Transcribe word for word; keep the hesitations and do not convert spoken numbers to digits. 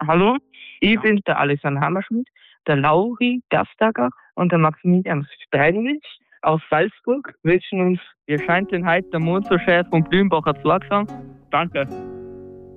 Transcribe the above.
Hallo, ich bin der Alexander Hammerschmidt, der Lauri Gastager und der Maximilian Steinwitz aus Salzburg wünschen uns, wir scheint den heute der Mond so schön vom Blümbacher Zwerg sagen. Danke.